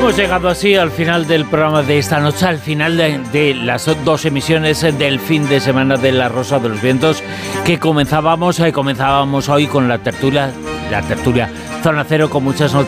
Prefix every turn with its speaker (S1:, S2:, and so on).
S1: Hemos llegado así al final del programa de esta noche, al final de las dos emisiones del fin de semana de La Rosa de los Vientos, que comenzábamos hoy con la tertulia Zona Cero, con muchas noticias.